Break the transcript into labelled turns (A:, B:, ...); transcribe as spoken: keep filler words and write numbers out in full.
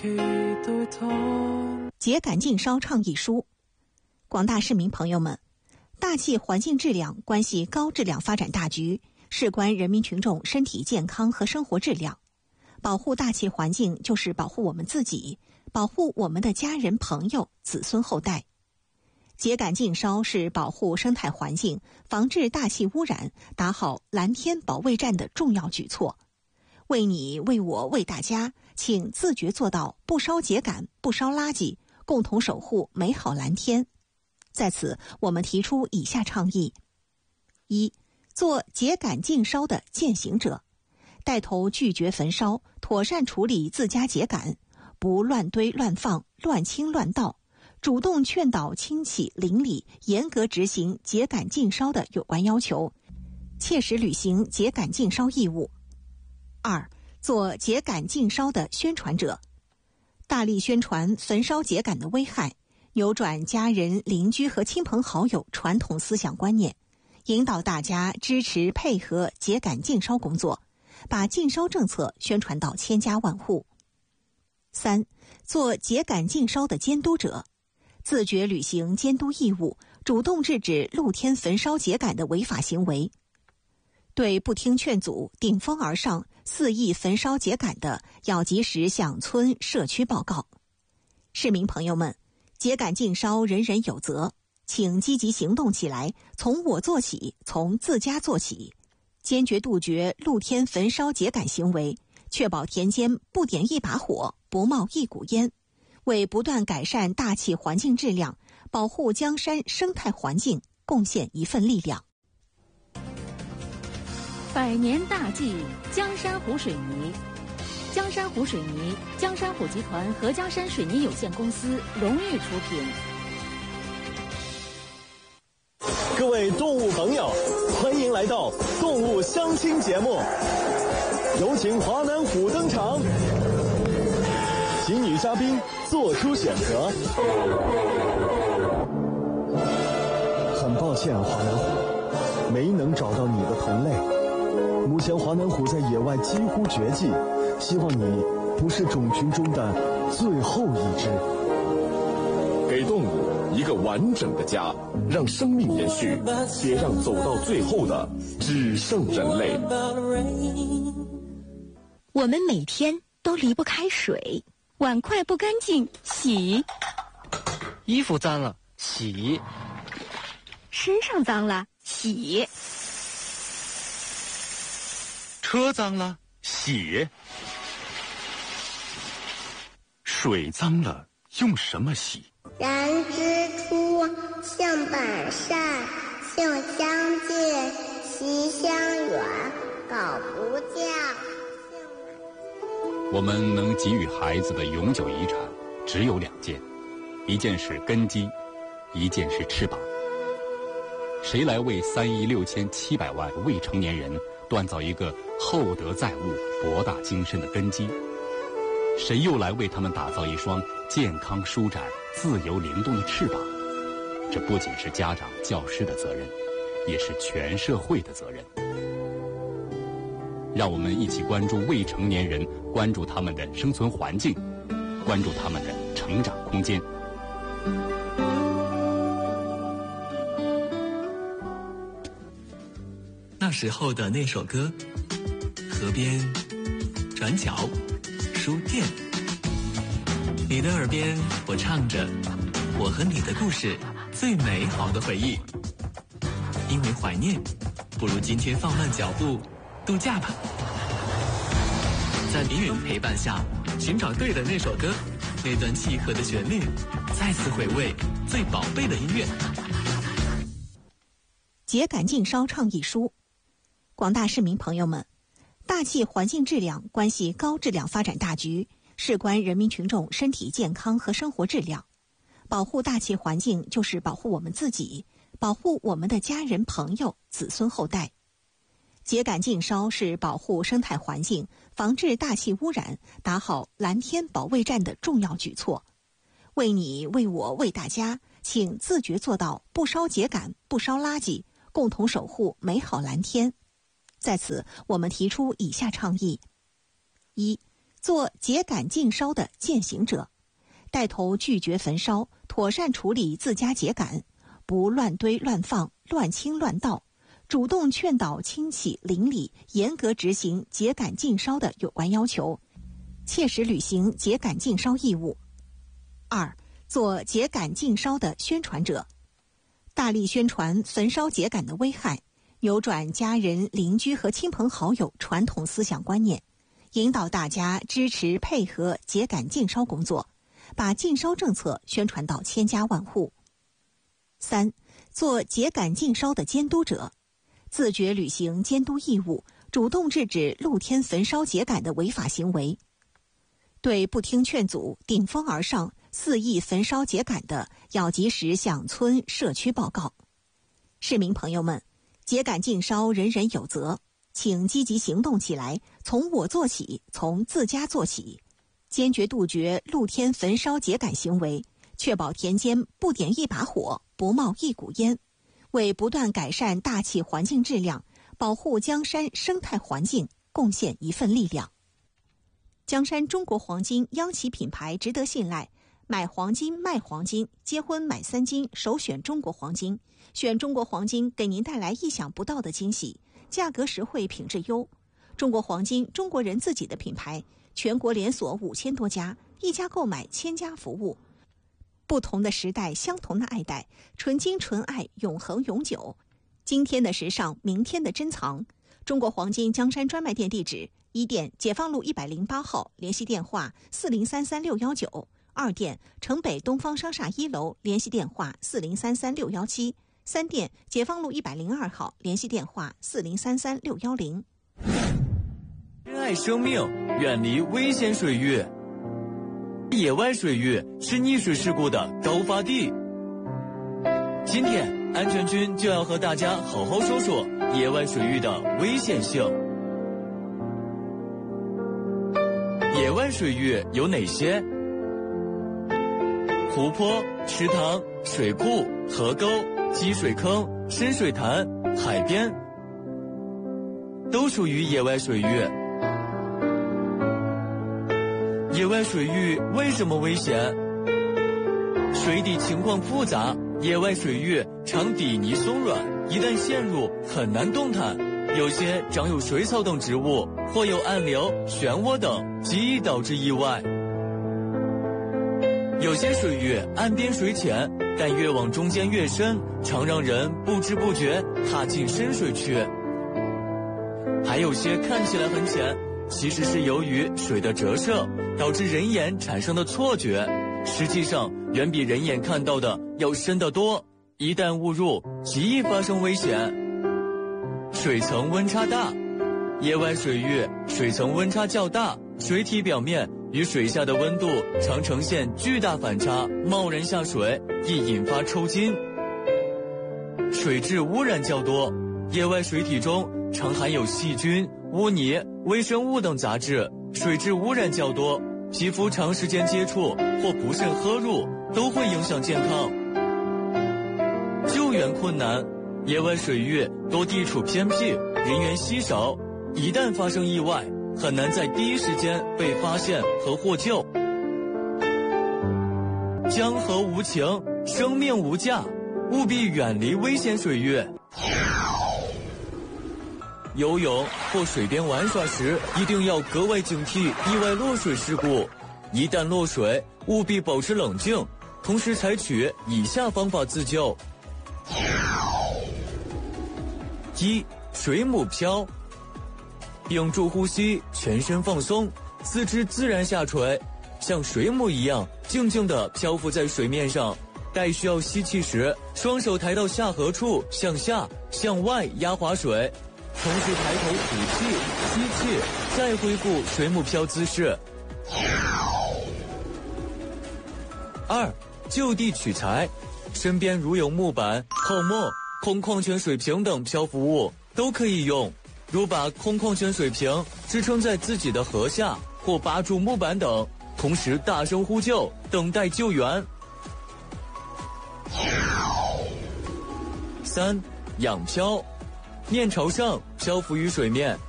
A: 秸秆禁烧倡议书。广大市民朋友们，大气环境质量关系高质量发展大局，事关人民群众身体健康和生活质量。保护大气环境就是保护我们自己，保护我们的家人、朋友、子孙后代。秸秆禁烧是保护生态环境、防治大气污染、打好蓝天保卫战的重要举措。为你、为我、为大家，请自觉做到不烧秸秆、不烧垃圾，共同守护美好蓝天。在此，我们提出以下倡议：一、做秸秆禁烧的践行者，带头拒绝焚烧，妥善处理自家秸秆，不乱堆乱放、乱倾乱倒，主动劝导亲戚邻里严格执行秸秆禁烧的有关要求，切实履行秸秆禁烧义务。二、做秸秆禁烧的宣传者，大力宣传焚烧秸秆的危害，扭转家人、邻居和亲朋好友传统思想观念，引导大家支持配合秸秆禁烧工作，把禁烧政策宣传到千家万户。三、做秸秆禁烧的监督者，自觉履行监督义务，主动制止露天焚烧秸秆的违法行为。对不听劝阻、顶风而上、肆意焚烧秸秆的，要及时向村社区报告。市民朋友们，秸秆禁烧人人有责，请积极行动起来，从我做起，从自家做起，坚决杜绝露天焚烧秸秆行为，确保田间不点一把火，不冒一股烟，为不断改善大气环境质量、保护江山生态环境贡献一份力量。
B: 百年大计，江山湖水泥。江山湖水泥，江山湖集团和江山水泥有限公司荣誉出品。
C: 各位动物朋友，欢迎来到动物相亲节目，有请华南虎登场，请女嘉宾做出选择。很抱歉，华南虎，没能找到你的同类。目前华南虎在野外几乎绝迹，希望你不是种群中的最后一只。
D: 给动物一个完整的家，让生命延续，别让走到最后的只剩人类。
E: 我们每天都离不开水，碗筷不干净洗，
F: 衣服脏了洗，
E: 身上脏了洗，
G: 车脏了洗，水脏了用什么洗？
H: 人之初，性本善，性相近，习相远，苟不教。
G: 我们能给予孩子的永久遗产只有两件，一件是根基，一件是翅膀。谁来为三亿六千七百万未成年人锻造一个厚德载物、博大精深的根基？谁又来为他们打造一双健康舒展、自由灵动的翅膀？这不仅是家长、教师的责任，也是全社会的责任。让我们一起关注未成年人，关注他们的生存环境，关注他们的成长空间。
I: 那时候的那首歌，河边、转角、书店，你的耳边我唱着我和你的故事，最美好的回忆。因为怀念，不如今天放慢脚步度假吧。在迷云陪伴下，寻找对的那首歌，那段契合的旋律，再次回味最宝贝的音乐。
A: 秸秆禁烧倡议书。广大市民朋友们，大气环境质量关系高质量发展大局，事关人民群众身体健康和生活质量。保护大气环境就是保护我们自己，保护我们的家人、朋友、子孙后代。秸秆禁烧是保护生态环境、防治大气污染、打好蓝天保卫战的重要举措。为你、为我、为大家，请自觉做到不烧秸秆、不烧垃圾，共同守护美好蓝天。在此，我们提出以下倡议：一、 做秸秆禁烧的践行者，带头拒绝焚烧，妥善处理自家秸秆，不乱堆乱放、乱倾乱倒，主动劝导亲戚邻里严格执行秸秆禁烧的有关要求，切实履行秸秆禁烧义务。二、做秸秆禁烧的宣传者，大力宣传焚烧秸秆的危害，扭转家人、邻居和亲朋好友传统思想观念，引导大家支持配合秸秆禁烧工作，把禁烧政策宣传到千家万户。三、做秸秆禁烧的监督者，自觉履行监督义务，主动制止露天焚烧秸秆的违法行为。对不听劝阻、顶风而上、肆意焚烧秸秆的，要及时向村社区报告。市民朋友们，秸秆禁烧人人有责，请积极行动起来，从我做起，从自家做起，坚决杜绝露天焚烧秸秆行为，确保田间不点一把火，不冒一股烟，为不断改善大气环境质量，保护江山生态环境贡献一份力量。江山中国黄金央企品牌值得信赖，买黄金卖黄金，结婚买三金，首选中国黄金。选中国黄金给您带来意想不到的惊喜，价格实惠，品质优。中国黄金，中国人自己的品牌，全国连锁五千多家，一家购买千家服务。不同的时代，相同的爱戴，纯金纯爱，永恒永久。今天的时尚，明天的珍藏。中国黄金江山专卖店地址：一店解放路一百零八号，联系电话四零三三六幺九；二店城北东方商厦一楼，联系电话四零三三六幺七；三店解放路一百零二号，联系电话四零三三六幺零。
J: 珍爱生命，远离危险水域。野外水域是溺水事故的高发地。今天，安全军就要和大家好好说说野外水域的危险性。野外水域有哪些？湖泊、池塘、水库、河沟、积水坑、深水潭、海边，都属于野外水域。野外水域为什么危险？水底情况复杂，野外水域常底泥松软，一旦陷入很难动弹，有些长有水草等植物，或有暗流、漩涡等，极易导致意外。有些水域岸边水浅，但越往中间越深，常让人不知不觉踏进深水区。还有些看起来很浅，其实是由于水的折射导致人眼产生的错觉，实际上远比人眼看到的要深得多，一旦误入，极易发生危险。水层温差大，野外水域水层温差较大，水体表面与水下的温度常呈现巨大反差，贸然下水易引发抽筋。水质污染较多，野外水体中常含有细菌、污泥、微生物等杂质，水质污染较多，皮肤长时间接触或不慎喝入都会影响健康。救援困难，野外水域多地处偏僻，人员稀少，一旦发生意外，很难在第一时间被发现和获救。江河无情，生命无价，务必远离危险水域。游泳或水边玩耍时，一定要格外警惕意外落水事故。一旦落水，务必保持冷静，同时采取以下方法自救。一、水母漂。屏住呼吸，全身放松，四肢自然下垂，像水母一样静静地漂浮在水面上。待需要吸气时，双手抬到下颌处，向下、向外压滑水，同时抬头吐气、吸气，再恢复水母漂姿势。二、就地取材，身边如有木板、泡沫、空矿泉水瓶等漂浮物都可以用，如把空矿泉水瓶支撑在自己的颌下，或扒住木板等，同时大声呼救，等待救援。三、仰漂，面朝上漂浮于水面，